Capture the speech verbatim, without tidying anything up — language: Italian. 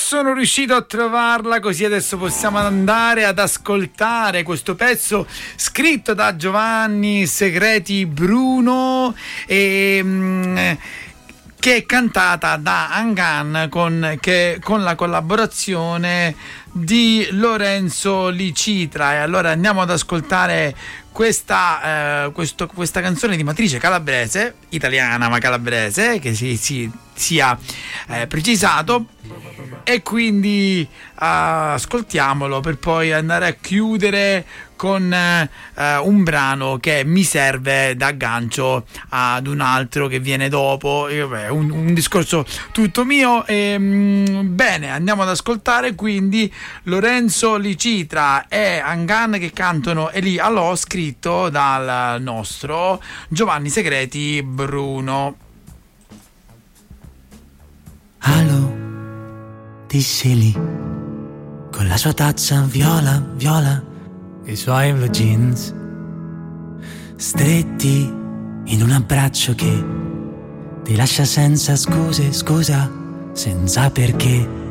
sono riuscito a trovarla, così adesso possiamo andare ad ascoltare questo pezzo scritto da Giovanni Segreti Bruno e mh, che è cantata da Angan con, che, con la collaborazione di Lorenzo Licitra. E allora andiamo ad ascoltare questa, eh, questo, questa canzone di matrice calabrese, italiana ma calabrese, che si, si sia eh, precisato, e quindi uh, ascoltiamolo per poi andare a chiudere con uh, un brano che mi serve da aggancio ad un altro che viene dopo. E, vabbè, un, un discorso tutto mio. E, mh, bene, andiamo ad ascoltare quindi Lorenzo Licitra e Angan che cantano E lì allò, scritto dal nostro Giovanni Segreti Bruno. Allo, disse lì, con la sua tazza viola, viola, e i suoi blue jeans, stretti in un abbraccio che ti lascia senza scuse, scusa, senza perché.